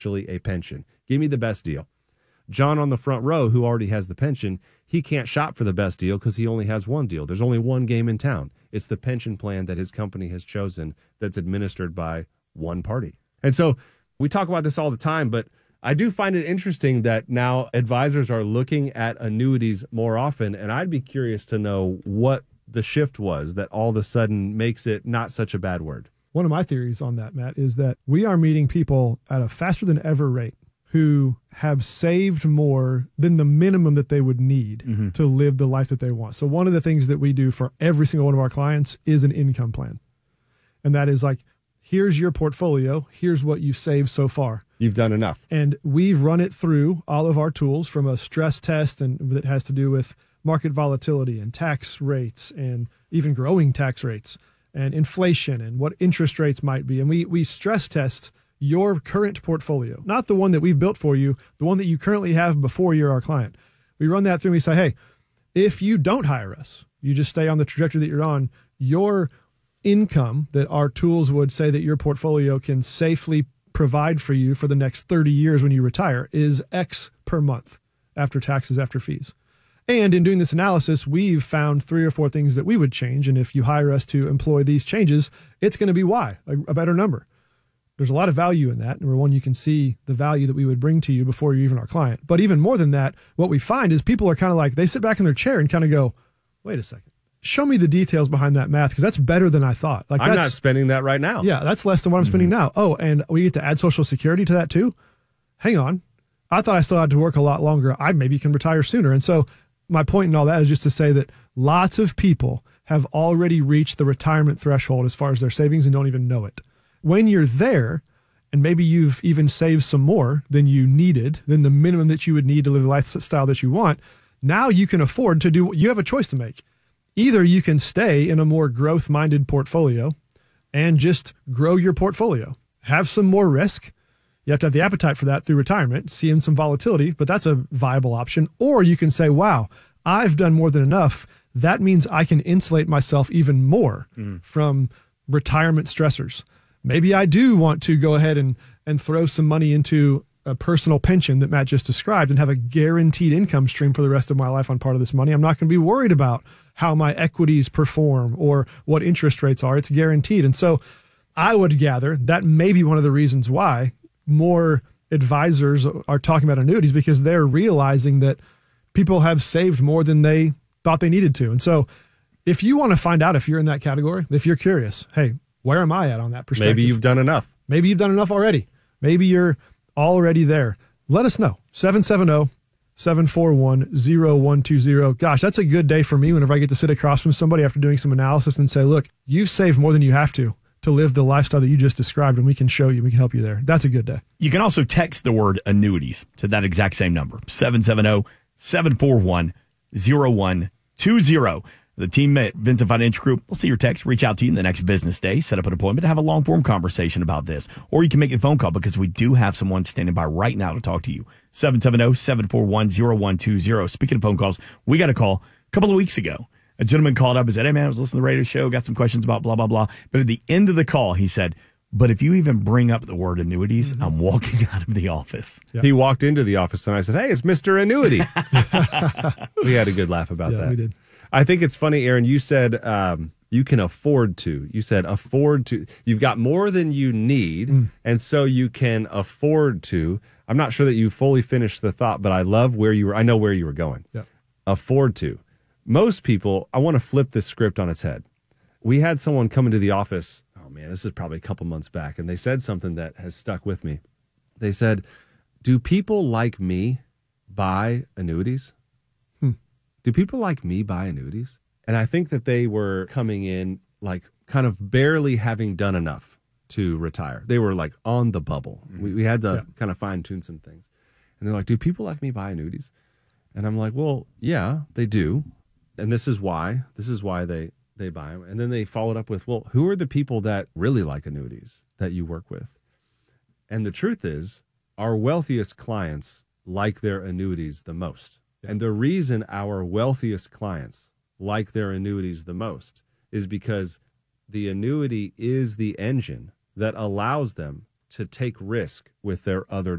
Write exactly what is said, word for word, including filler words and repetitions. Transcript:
actually a pension. Give me the best deal. John on the front row, who already has the pension, he can't shop for the best deal because he only has one deal. There's only one game in town. It's the pension plan that his company has chosen that's administered by one party. And so we talk about this all the time, but I do find it interesting that now advisors are looking at annuities more often, and I'd be curious to know what the shift was that all of a sudden makes it not such a bad word. One of my theories on that, Matt, is that we are meeting people at a faster than ever rate who have saved more than the minimum that they would need mm-hmm. to live the life that they want. So one of the things that we do for every single one of our clients is an income plan. And that is like, here's your portfolio. Here's what you've saved so far. You've done enough. And we've run it through all of our tools from a stress test and that has to do with market volatility and tax rates and even growing tax rates and inflation and what interest rates might be. And we, we stress test your current portfolio, not the one that we've built for you, the one that you currently have before you're our client. We run that through and we say, hey, if you don't hire us, you just stay on the trajectory that you're on, your income that our tools would say that your portfolio can safely provide for you for the next thirty years when you retire is X per month after taxes, after fees. And in doing this analysis, we've found three or four things that we would change. And if you hire us to employ these changes, it's going to be Y, a, a better number. There's a lot of value in that. Number one, you can see the value that we would bring to you before you're even our client. But even more than that, what we find is people are kind of like, they sit back in their chair and kind of go, wait a second, show me the details behind that math because that's better than I thought. Like I'm that's, not spending that right now. Yeah, that's less than what I'm spending mm-hmm. now. Oh, and we get to add Social Security to that too? Hang on. I thought I still had to work a lot longer. I maybe can retire sooner. And so my point in all that is just to say that lots of people have already reached the retirement threshold as far as their savings and don't even know it. When you're there, and maybe you've even saved some more than you needed, than the minimum that you would need to live the lifestyle that you want, now you can afford to do, you have a choice to make. Either you can stay in a more growth-minded portfolio and just grow your portfolio, have some more risk. You have to have the appetite for that through retirement, seeing some volatility, but that's a viable option. Or you can say, wow, I've done more than enough. That means I can insulate myself even more mm. from retirement stressors. Maybe I do want to go ahead and, and throw some money into a personal pension that Matt just described and have a guaranteed income stream for the rest of my life on part of this money. I'm not going to be worried about how my equities perform or what interest rates are. It's guaranteed. And so I would gather that may be one of the reasons why more advisors are talking about annuities, because they're realizing that people have saved more than they thought they needed to. And so if you want to find out if you're in that category, if you're curious, hey, where am I at on that perspective? Maybe you've done enough. Maybe you've done enough already. Maybe you're already there. Let us know. seven seven zero, seven four one, zero one two zero. Gosh, that's a good day for me whenever I get to sit across from somebody after doing some analysis and say, look, you've saved more than you have to to live the lifestyle that you just described, and we can show you, we can help you there. That's a good day. You can also text the word annuities to that exact same number, seven seven zero, seven four one, zero one two zero. The team at Vincent Financial Group will see your text, reach out to you in the next business day, set up an appointment to have a long-form conversation about this. Or you can make a phone call because we do have someone standing by right now to talk to you. seven seven zero, seven four one, zero one two zero. Speaking of phone calls, we got a call a couple of weeks ago. A gentleman called up and said, hey, man, I was listening to the radio show, got some questions about blah, blah, blah. But at the end of the call, he said, but if you even bring up the word annuities, mm-hmm. I'm walking out of the office. Yep. He walked into the office and I said, hey, it's Mister Annuity. We had a good laugh about yeah, that. We did. I think it's funny, Aaron, you said um, you can afford to. You said afford to. You've got more than you need, mm. and so you can afford to. I'm not sure that you fully finished the thought, but I love where you were. I know where you were going. Yep. Afford to. Most people, I want to flip this script on its head. We had someone come into the office, oh man, this is probably a couple months back, and they said something that has stuck with me. They said, do people like me buy annuities? Do people like me buy annuities? And I think that they were coming in like kind of barely having done enough to retire. They were like on the bubble. Mm-hmm. We, we had to yeah. kind of fine tune some things. And they're like, do people like me buy annuities? And I'm like, well, yeah, they do. And this is why. This is why they, they buy them. And then they followed up with, well, who are the people that really like annuities that you work with? And the truth is, our wealthiest clients like their annuities the most. And the reason our wealthiest clients like their annuities the most is because the annuity is the engine that allows them to take risk with their other